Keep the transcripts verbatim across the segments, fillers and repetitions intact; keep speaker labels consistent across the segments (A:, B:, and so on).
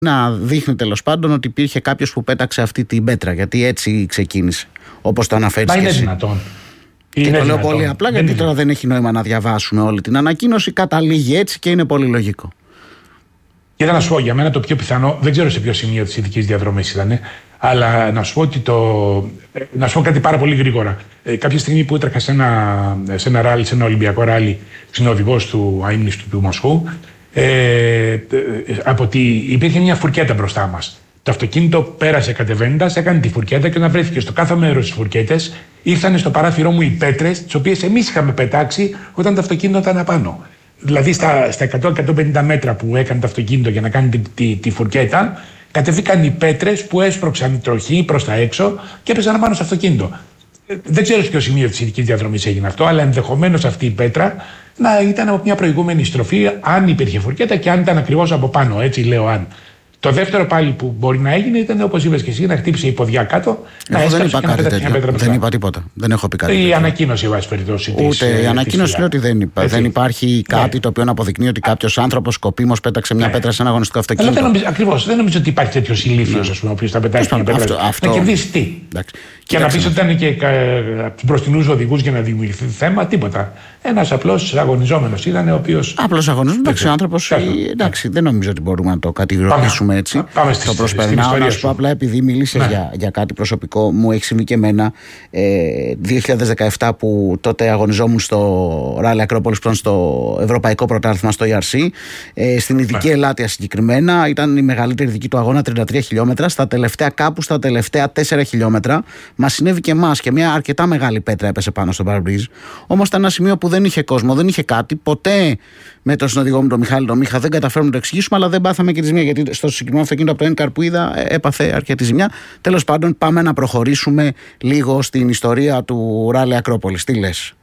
A: να δείχνει τέλος πάντων ότι υπήρχε κάποιος που πέταξε αυτή την πέτρα, γιατί έτσι ξεκίνησε, όπως το αναφέρεις.
B: Μα είναι
A: εσύ.
B: δυνατόν.
A: Και
B: είναι
A: το λέω
B: δυνατόν.
A: πολύ απλά,
B: δεν
A: γιατί
B: είναι.
A: τώρα δεν έχει νόημα να διαβάσουμε όλη την ανακοίνωση. Καταλήγει έτσι και είναι πολύ λογικό.
B: Και να σου πω, για μένα το πιο πιθανό, δεν ξέρω σε ποιο σημείο της ειδικής διαδρομής ήταν, αλλά να σου πω ότι το. Να σου πω κάτι πάρα πολύ γρήγορα. Ε, κάποια στιγμή που έτρεχα σε ένα, σε ένα ράλι, σε ένα Ολυμπιακό ράλι, συνοδηγός του αείμνηστου του Μοσχού, ε, από τη, υπήρχε μια φουρκέτα μπροστά μας. Το αυτοκίνητο πέρασε κατεβαίνοντας, έκανε τη φουρκέτα και όταν βρέθηκε στο κάθε μέρος της φουρκέτες, ήρθαν στο παράθυρό μου οι πέτρες, τις οποίες εμείς είχαμε πετάξει όταν το αυτοκίνητο ήταν απάνω. Δηλαδή στα, στα εκατό με εκατόν πενήντα μέτρα που έκανε το αυτοκίνητο για να κάνει τη, τη, τη φουρκέτα, κατεβήκαν οι πέτρες που έσπρωξαν τροχή προς τα έξω και έπαιζαν πάνω στο αυτοκίνητο. Δεν ξέρω σε ποιο σημείο της ειδικής διαδρομής έγινε αυτό, αλλά ενδεχομένως αυτή η πέτρα να ήταν από μια προηγούμενη στροφή, αν υπήρχε φουρκέτα και αν ήταν ακριβώς από πάνω. Έτσι λέω αν. Το δεύτερο πάλι που μπορεί να έγινε ήταν, όπως είπες και εσύ, να χτύπησε η ποδιά κάτω.
A: Εγώ
B: να
A: δεν είπα
B: και να
A: κάτι
B: πέταξε μια
A: τέτοιο.
B: πέτρα
A: Δεν είπα τίποτα. Δεν έχω πει κάτι
B: Η
A: τέτοιο.
B: ανακοίνωση, εν πάση περιπτώσει.
A: Ούτε
B: της,
A: η ανακοίνωση λέει ότι δεν, υπά... δεν υπάρχει κάτι
B: ναι.
A: το οποίο να αποδεικνύει ότι κάποιος άνθρωπος σκοπίμως πέταξε μια
B: ναι.
A: πέτρα σε ένα αγωνιστικό αυτοκίνητο.
B: Αλλά δεν νομίζω, ακριβώς, δεν νομίζω ότι υπάρχει τέτοιο ηλίθιος, ναι. ο οποίος θα πετάξει μια πέτρα.
A: Αυτό, αυτό...
B: Να κερδίσει τι.
A: Εντάξει.
B: Και να πει ότι ήταν και από του μπροστινούς οδηγούς για να δημιουργηθεί θέμα, τίποτα. Ένας απλός αγωνιζόμενος ήταν, ο οποίος.
A: Απλός αγωνιζόμενος, εντάξει, ο άνθρωπος. Εντάξει, δεν νομίζω ότι μπορούμε να το κατηγορήσουμε έτσι.
B: Πάμε
A: στο προσπερνάω. Να σου πω απλά, επειδή μίλησες για, για κάτι προσωπικό, μου έχει συμβεί και εμένα ε, δύο χιλιάδες δεκαεπτά που τότε αγωνιζόμουν στο Ράλι Ακρόπολης, πλέον στο Ευρωπαϊκό Πρωτάθλημα στο ι αρ σι. Ε, στην ειδική ναι. Ελάτια συγκεκριμένα. Ήταν η μεγαλύτερη ειδική του αγώνα, τριάντα τρία χιλιόμετρα. Στα τελευταία, κάπου στα τελευταία τέσσερα χιλιόμετρα. Μας συνέβη και εμάς και μια αρκετά μεγάλη πέτρα έπεσε πάνω στο παρμπρίζ. Όμως ήταν ένα σημείο που δεν είχε κόσμο, δεν είχε κάτι. Ποτέ με τον συνοδηγό μου, τον Μιχάλη τον Μίχα, δεν καταφέρουμε να το εξηγήσουμε, αλλά δεν πάθαμε και τη ζημιά. Γιατί στο συγκεκριμένο αυτοκίνητο από το N-Car που είδα έπαθε αρκετή ζημιά. Τέλος πάντων, πάμε να προχωρήσουμε λίγο στην ιστορία του Ράλι Ακρόπολης. Τι λες?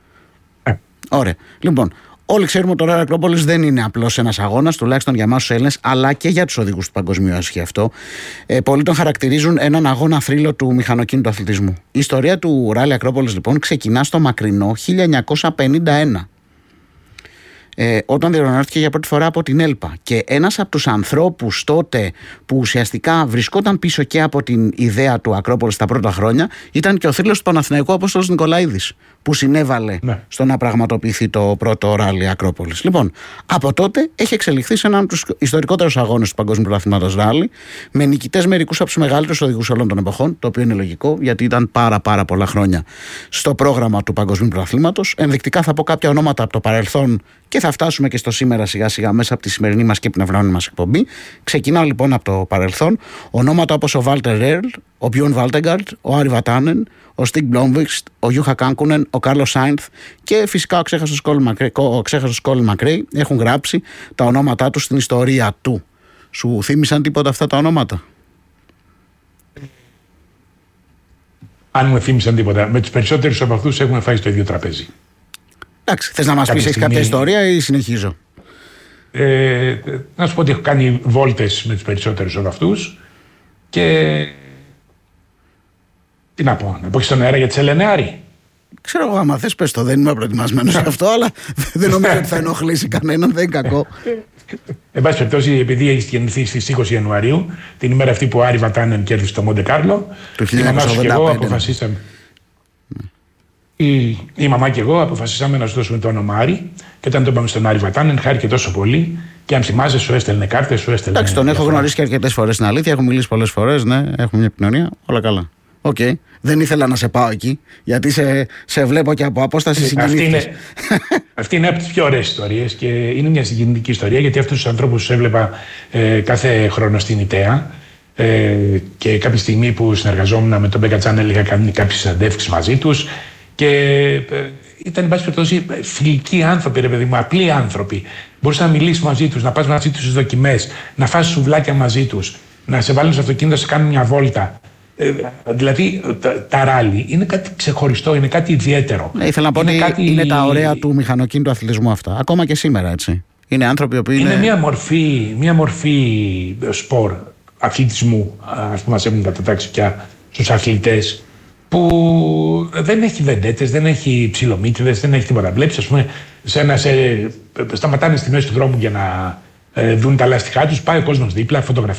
B: Ε.
A: Ωραία. Λοιπόν, όλοι ξέρουμε ότι το Ράλι Ακρόπολης δεν είναι απλώς ένας αγώνας, τουλάχιστον για εμάς τους Έλληνες, αλλά και για τους οδηγούς του παγκοσμίου ισχύει αυτό. Ε, πολλοί τον χαρακτηρίζουν έναν αγώνα θρύλο του μηχανοκίνητου αθλητισμού. Η ιστορία του Ράλι Ακρόπολης λοιπόν ξεκινά στο μακρινό χίλια εννιακόσια πενήντα ένα. Ε, όταν διοργανώθηκε για πρώτη φορά από την ΕΛΠΑ, και ένας από τους ανθρώπους τότε που ουσιαστικά βρισκόταν πίσω και από την ιδέα του Ακρόπολης τα πρώτα χρόνια ήταν και ο θρύλος του Παναθηναϊκού Απόστολος Νικολαίδης, που συνέβαλε ναι. στο να πραγματοποιηθεί το πρώτο Ράλι Ακρόπολης. Λοιπόν, από τότε έχει εξελιχθεί σε έναν από τους ιστορικότερους αγώνες του Παγκόσμιου Πρωταθλήματος Ράλι, με νικητές μερικούς από τους μεγαλύτερους οδηγούς όλων των εποχών, το οποίο είναι λογικό γιατί ήταν πάρα πάρα πολλά χρόνια στο πρόγραμμα του Παγκοσμίου Πρωταθλήματος. Ενδεικτικά θα πω κάποια ονόματα από το παρελθόν και θα φτάσουμε και στο σήμερα σιγά σιγά μέσα από τη σημερινή μας και πνευματική μας εκπομπή. Ξεκινάω λοιπόν από το παρελθόν. Ονόματα όπως ο Βάλτερ Ρέρλ, ο Μπιόν Βάλτεγκαρτ, ο Άρι Βατάνεν, ο Στιγκ Μπλόμβιξτ, ο Γιούχα Κάνκουνεν, ο Κάρλος Σάινθ και φυσικά ο ξέχαστος Κόλιν Μακρέι έχουν γράψει τα ονόματά τους στην ιστορία του. Σου θύμισαν τίποτα αυτά τα ονόματα?
B: Αν μου θύμισαν τίποτα. Με τους περισσότερους από αυτούς έχουμε φάει στο ίδιο τραπέζι.
A: Εντάξει, θες να μας πεις,
B: στιγμή...
A: έχεις κάποια ιστορία ή συνεχίζω?
B: Ε, να σου πω ότι έχω κάνει βόλτες με τους περισσότερους από αυτούς και τι να πω, να πω και στον αέρα για τις Ελενεάρη.
A: Ξέρω εγώ, άμα θες πες το, δεν είμαι προετοιμασμένος σε αυτό, αλλά δεν νομίζω ότι θα ενοχλήσει κανέναν, δεν είναι κακό.
B: Εν πάση περιπτώσει, επειδή έχει γεννηθεί στις είκοσι Ιανουαρίου, την ημέρα αυτή που ο Άρι Βατάνεν κέρδισε το Μοντε Κάρλο, η μαμά σου και εγώ αποφασίσαμε. Η, η μαμά και εγώ αποφασίσαμε να σου δώσουμε το όνομα Άρη, και όταν το είπαμε στον Άρη Βατάνεν, χάρηκε τόσο πολύ. Και αν θυμάσαι, σου έστελνε κάρτες, σου έστελνε. Εντάξει,
A: τον έχω γνωρίσει και αρκετές φορές στην αλήθεια, έχω μιλήσει πολλές φορές, ναι, έχουμε μια επικοινωνία, όλα καλά. Οκ. Okay. Δεν ήθελα να σε πάω εκεί, γιατί σε, σε βλέπω και από απόσταση συγκινήθηκες. Αυτή,
B: αυτή είναι από τις πιο ωραίες ιστορίες και είναι μια συγκινητική ιστορία, γιατί αυτούς τους ανθρώπους τους έβλεπα ε, κάθε χρόνο στην ΙΤΕΑ. Ε, και κάποια στιγμή που συνεργαζόμουν με τον Μπέκα Channel είχα κάνει κάποιες συναντεύξεις μαζί τους. Και ε, ήταν, εν πάση περιπτώσει, φιλικοί άνθρωποι, ρε παιδί μου, απλοί άνθρωποι. Μπορείς να μιλήσεις μαζί τους, να πας μαζί τους στις δοκιμές, να φας σουβλάκια μαζί τους, να σε βάλουν στο αυτοκίνητο, να σε κάνουν μια βόλτα. Ε, δηλαδή, τα, τα ράλι είναι κάτι ξεχωριστό, είναι κάτι ιδιαίτερο.
A: Ναι, ήθελα να πω ότι είναι, κάτι... είναι τα ωραία του μηχανοκίνητου αθλητισμού αυτά. Ακόμα και σήμερα, έτσι. Είναι άνθρωποι που είναι.
B: Είναι μια μορφή, μια μορφή σπορ αθλητισμού, ας πούμε, μας έχουν κατατάξει πια στους αθλητές, που δεν έχει βεντέτες, δεν έχει ψιλομύτιδες, δεν έχει τίποτα. Βλέπεις, ας πούμε, σε ένα, σε, σταματάνε στη μέση του δρόμου για να ε, δουν τα λαστιχά τους, πάει ο κόσμος δίπλα, φωτογραφία.